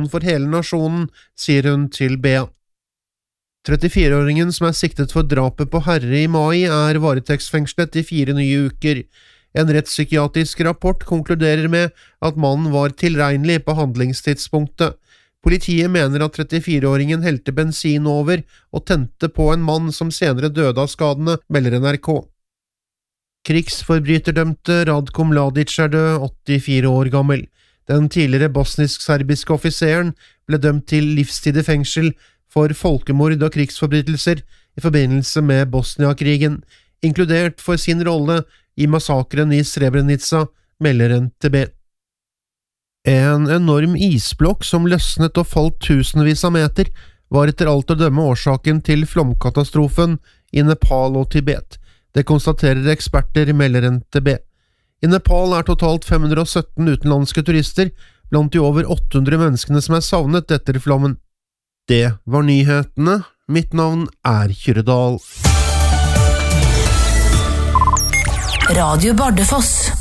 situasjon for hele nasjonen, sier hun til BA. 34-åringen som siktet for drapet på Herre i mai varetektsfengslet i 4 nye uker. En rettspsykiatrisk rapport konkluderer med at mannen var tilregnelig på handlingstidspunktet. Politiet mener at 34-åringen helte bensin over og tente på en mann som senere døde av skadene, melder NRK. Krigsforbryterdømte Radko Mladic død, 84 år gammel. Den tidligere bosnisk-serbiske offiseren ble dømt til livstid i fengsel for folkemord og krigsforbrytelser i forbindelse med Bosnia-krigen, inkludert for sin rolle i massakren i Srebrenica, melder NTB. En enorm isblokk som løsnet og falt tusenvis av meter, var etter alt å dømme årsaken til flomkatastrofen i Nepal og Tibet. Det konstaterer eksperter, melder NTB. I Nepal totalt 517 utenlandske turister, blant de over 800 menneskene som savnet etter flommen. Det var nyhetene. Mitt navn Kyrre Dahl. Radio Bardufoss.